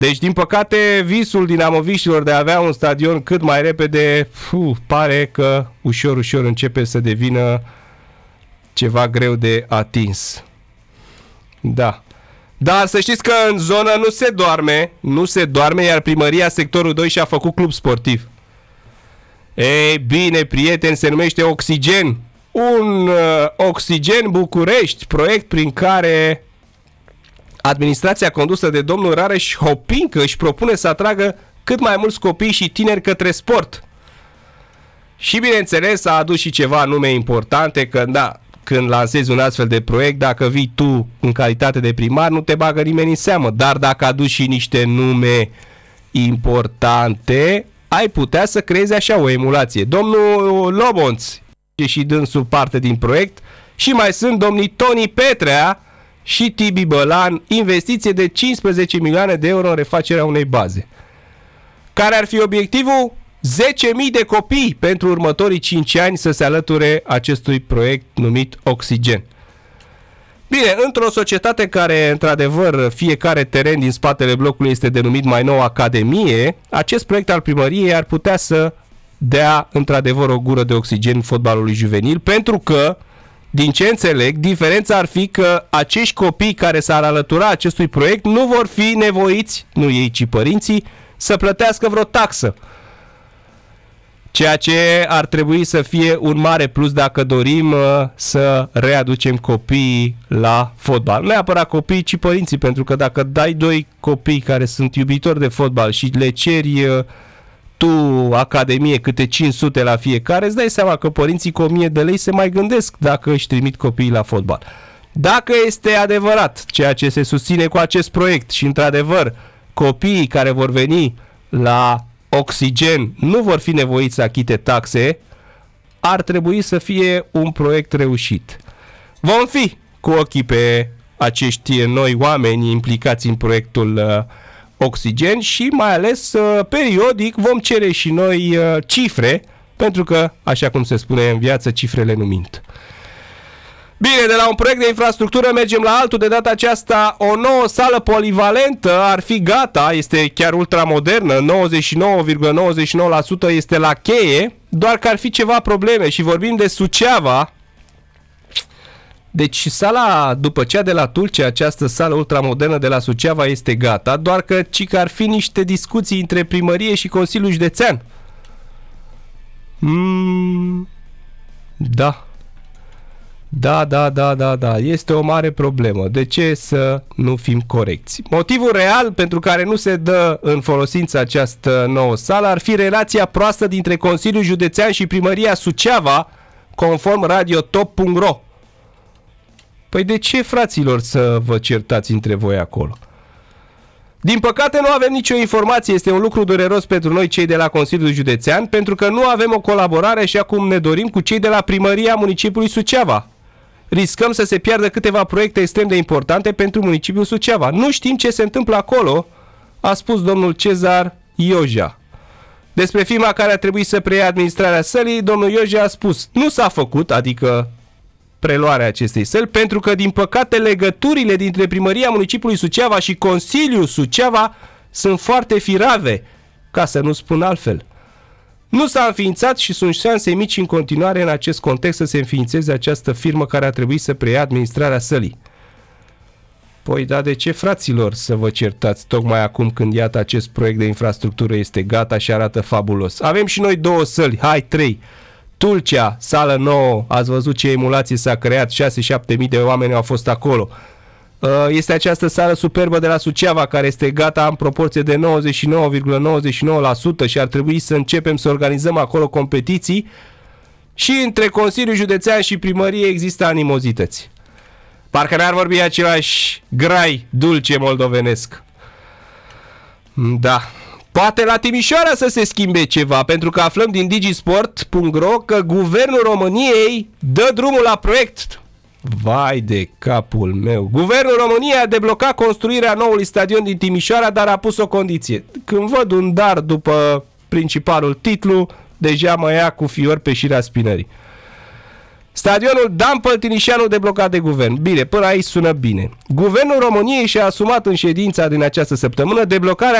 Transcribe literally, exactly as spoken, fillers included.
Deci, din păcate, visul dinamoviștilor de a avea un stadion cât mai repede, fu, pare că ușor, ușor începe să devină ceva greu de atins. Da. Dar să știți că în zonă nu se doarme, nu se doarme, iar primăria sectorul doi și-a făcut club sportiv. Ei bine, prieteni, se numește Oxigen. Un uh, Oxigen București, proiect prin care administrația condusă de domnul Rareș Hopincă își propune să atragă cât mai mulți copii și tineri către sport. Și bineînțeles a adus și ceva nume importante, că da, când lansezi un astfel de proiect, dacă vii tu în calitate de primar, nu te bagă nimeni în seamă, dar dacă aduci și niște nume importante, ai putea să creezi așa o emulație. Domnul Lobonț e și dânsul parte din proiect și mai sunt domnii Toni Petrea și Tibi Bălan, investiție de cincisprezece milioane de euro în refacerea unei baze. Care ar fi obiectivul? zece mii de copii pentru următorii cinci ani să se alăture acestui proiect numit Oxigen. Bine, într-o societate care, într-adevăr, fiecare teren din spatele blocului este denumit mai nou Academie, acest proiect al primăriei ar putea să dea, într-adevăr, o gură de oxigen fotbalului juvenil, pentru că, din ce înțeleg, diferența ar fi că acești copii care s-ar alătura acestui proiect nu vor fi nevoiți, nu ei, ci părinții, să plătească vreo taxă. Ceea ce ar trebui să fie un mare plus dacă dorim uh, să readucem copiii la fotbal. Nu neapărat copiii, ci părinții, pentru că dacă dai doi copii care sunt iubitori de fotbal și le ceri uh, tu, Academie, câte cinci sute la fiecare, îți dai seama că părinții cu o mie de lei se mai gândesc dacă își trimit copiii la fotbal. Dacă este adevărat ceea ce se susține cu acest proiect și, într-adevăr, copiii care vor veni la Oxigen nu vor fi nevoiți să achite taxe, ar trebui să fie un proiect reușit. Vom fi cu ochii pe acești noi oameni implicați în proiectul uh, Oxigen și mai ales uh, periodic vom cere și noi uh, cifre, pentru că, așa cum se spune în viață, cifrele nu mint. Bine, de la un proiect de infrastructură mergem la altul. De data aceasta o nouă sală polivalentă ar fi gata, este chiar ultramodernă, nouăzeci și nouă virgulă nouăzeci și nouă la sută este la cheie, doar că ar fi ceva probleme și vorbim de Suceava. Deci sala, după cea de la Tulcea, această sală ultramodernă de la Suceava este gata, doar că ci că ar fi niște discuții între primărie și Consiliul Județean. Mm, da. Da, da, da, da, da. Este o mare problemă. De ce să nu fim corecți? Motivul real pentru care nu se dă în folosință această nouă sală ar fi relația proastă dintre Consiliul Județean și Primăria Suceava, conform radiotop punct ro. Păi de ce, fraților, să vă certați între voi acolo? Din păcate nu avem nicio informație, este un lucru dureros pentru noi cei de la Consiliul Județean, pentru că nu avem o colaborare așa cum ne dorim cu cei de la Primăria Municipiului Suceava. Riscăm să se piardă câteva proiecte extrem de importante pentru municipiul Suceava. Nu știm ce se întâmplă acolo, a spus domnul Cezar Ioja. Despre firma care a trebuit să preia administrarea sălii, domnul Ioja a spus: nu s-a făcut, adică preluarea acestei săli, pentru că, din păcate, legăturile dintre Primăria Municipiului Suceava și Consiliul Suceava sunt foarte firave, ca să nu spun altfel. Nu s-a înființat și sunt șanse mici în continuare în acest context să se înființeze această firmă care a trebuit să preia administrarea sălii. Păi da, de ce, fraților, să vă certați tocmai acum când, iată, acest proiect de infrastructură este gata și arată fabulos? Avem și noi două săli, hai, trei. Tulcea, sală nouă, ați văzut ce emulație s-a creat, șase-șapte mii de oameni au fost acolo. Este această sală superbă de la Suceava, care este gata în proporție de nouăzeci și nouă virgulă nouăzeci și nouă la sută și ar trebui să începem să organizăm acolo competiții. Și între Consiliul Județean și Primărie există animozități. Parcă n-ar vorbi același grai dulce moldovenesc. Da. Poate la Timișoara să se schimbe ceva, pentru că aflăm din digisport punct ro că Guvernul României dă drumul la proiect. Vai de capul meu. Guvernul României a deblocat construirea noului stadion din Timișoara, dar a pus o condiție. Când văd un dar după principalul titlu, deja mă ia cu fior pe șirea spinării. Stadionul Dan Păltinișeanu deblocat de guvern. Bine, până aici sună bine. Guvernul României și-a asumat în ședința din această săptămână deblocarea